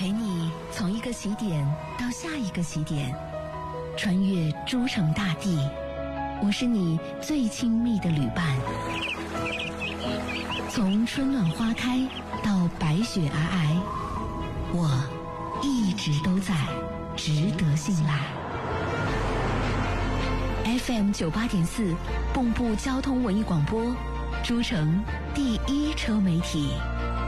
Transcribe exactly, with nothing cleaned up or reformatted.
陪你从一个起点到下一个起点，穿越诸城大地。我是你最亲密的旅伴，从春暖花开到白雪皑皑，我一直都在，值得信赖。F M 九八点四，蚌埠交通文艺广播，诸城第一车媒体。